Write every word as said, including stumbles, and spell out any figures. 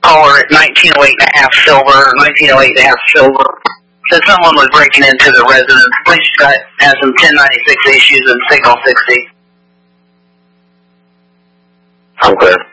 caller at nineteen oh eight and a half silver, nineteen oh eight and a half silver. Said someone was breaking into the residence. Police got has some ten ninety-six issues and signal sixty. Okay.